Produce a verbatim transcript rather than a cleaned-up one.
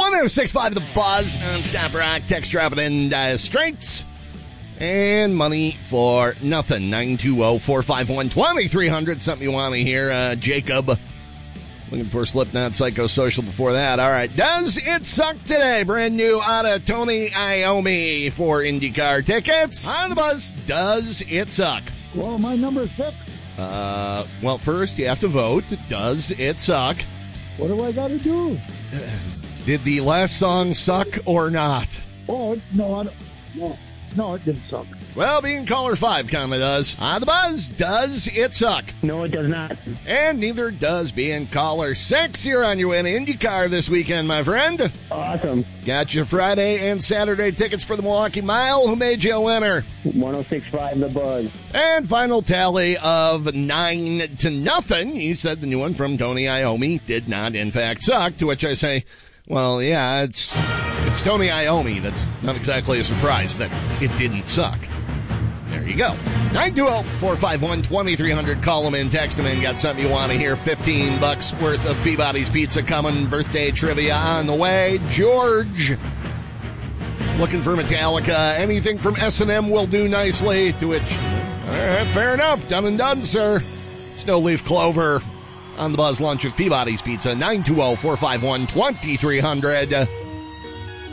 one oh six point five The Buzz, non-stop rock, text dropping in uh, straight. And money for nothing. nine two zero, four five one, two three zero zero. Something you want to hear. Uh, Jacob. Looking for Slipknot Psychosocial before that. All right. Does it suck today? Brand new out of Tony Iommi for IndyCar tickets. On the Buzz. Does it suck? Well, my number is six. Uh, well, first you have to vote. Does it suck? What do I got to do? Did the last song suck or not? Oh, no, I don't, no, no, it didn't suck. Well, being caller five kind of does. On the Buzz, does it suck? No, it does not. And neither does being caller six. You're on your way to IndyCar this weekend, my friend. Awesome. Got your Friday and Saturday tickets for the Milwaukee Mile. Who made you a winner? one oh six point five The Buzz. And final tally of nine to nothing. You said the new one from Tony Iommi did not, in fact, suck. To which I say, well, yeah, it's it's Tony Iommi. That's not exactly a surprise that it didn't suck. There you go. nine two zero, four five one, two three zero zero. Call them in, text them in. Got something you want to hear. fifteen bucks worth of Peabody's Pizza coming. Birthday trivia on the way. George, looking for Metallica. Anything from S and M will do nicely. To which, all right, fair enough. Done and done, sir. Snow Leaf Clover on the Buzz Lunch of Peabody's Pizza. nine two zero, four five one, two three zero zero.